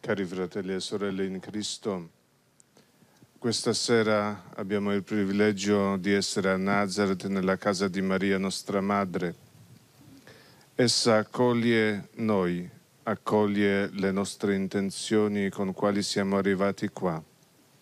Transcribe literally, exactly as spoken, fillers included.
Cari fratelli e sorelle in Cristo, questa sera abbiamo il privilegio di essere a Nazareth, nella casa di Maria, nostra Madre. Essa accoglie noi, accoglie le nostre intenzioni con quali siamo arrivati qua.